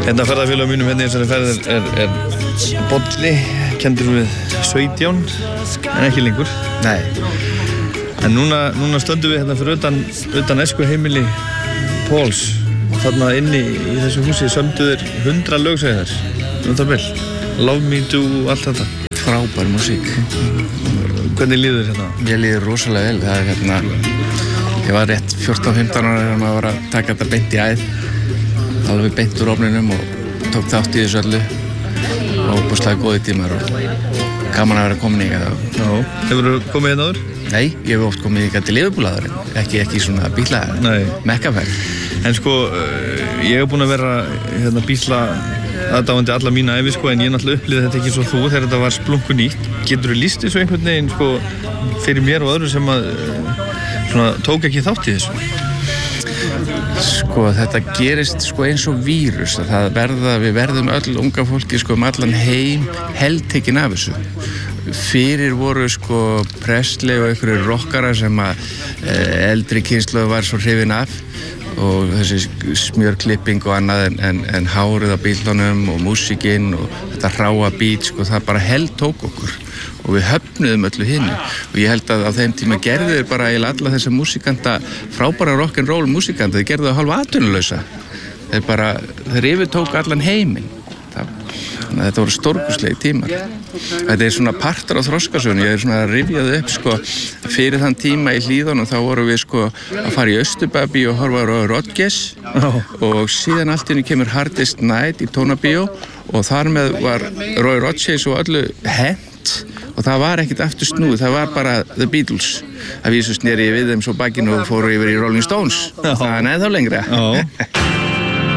Hérna ferðarfélagum mínum hérna í þessari ferð er bolli, kendur við 17, en ekki lengur. Nei. En núna stöndum við hérna fyrir utan æskuheimili Páls. Þarna inni í þessu húsi sömdu þeir 100 lög, segir þær. Það vel. Love Me Do, allt þetta. Frábær músík. Hvernig líður þér hérna? Mér líður rosalega vel. Það er ég var rétt 14-15 ára þegar maður var að taka þetta beint í æð. Alveg beint úr ofninum og tók þátt í þessu öllu. Og bústlega góði tímar og gaman að vera komin í það. Já. Hefurðu komið hérna áður? Nei, ég hef oft komið í til Liverpool-aður, ekki svona bíla mekkaferð. En sko, ég hef búin að vera hérna bíla aðdáandi alla mína ævi sko, en ég náttúrulega upplýði þetta ekki eins og þú þegar þetta var splunku nýtt. Getur þú lýst þessu einhvern veginn sko fyrir mér og öðru sem að svona tók ekki þátt í þessu? Sko, þetta gerist sko eins og vírus. Við verðum öll unga fólki sko allan heim heltekin af þessu. Fyrir voru sko Presley og einhverjir rockara sem að eldri kynslóð var svo hrifin af og þessi smjörklipping og annað en hárið á bílunum og músíkinn og þetta hráa beat sko, það bara tók okkur og við höfnuðum öllu hinu og ég held að á þeim tíma gerðu þeir bara alla þessa músíkanta, frábæra rock'n'roll músíkanta, þeir gerðu það hálfa atvinnulausa. Þeir yfirtók allan heiminn. Þetta voru stórkostlegi tímar. Þetta er svona partur á þroskasögunni. Ég er svona að rifja það upp sko fyrir þann tíma í Hlíðunum þá vorum við sko að fara í Austurbæbí og horfa á Roy Rodgers og síðan allt í einu kemur Hardest Night í Tónabíó og þar með var Roy Rodgers og öllu hent og það var ekkert aftur snúið, það var bara The Beatles. Það vísu sneri við þeim svo bakinu og fóru yfir í Rolling Stones. Það er ennþá lengra.